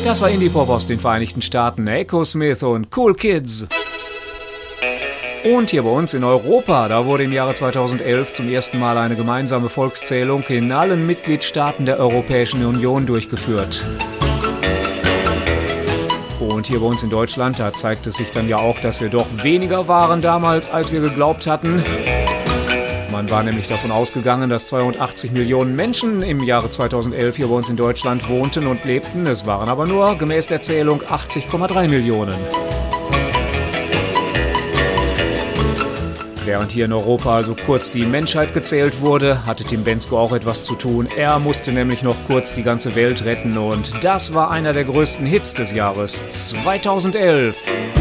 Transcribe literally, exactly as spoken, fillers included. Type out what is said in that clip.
Das war Indie-Pop aus den Vereinigten Staaten, Echo Smith und Cool Kids. Und hier bei uns in Europa, da wurde im Jahre zweitausendelf zum ersten Mal eine gemeinsame Volkszählung in allen Mitgliedstaaten der Europäischen Union durchgeführt. Und hier bei uns in Deutschland, da zeigt es sich dann ja auch, dass wir doch weniger waren damals, als wir geglaubt hatten. Man war nämlich davon ausgegangen, dass zweihundertachtzig Millionen Menschen im Jahre zweitausendelf hier bei uns in Deutschland wohnten und lebten. Es waren aber nur gemäß der Zählung achtzig Komma drei Millionen. Während hier in Europa also kurz die Menschheit gezählt wurde, hatte Tim Bendzko auch etwas zu tun. Er musste nämlich noch kurz die ganze Welt retten und das war einer der größten Hits des Jahres zweitausendelf.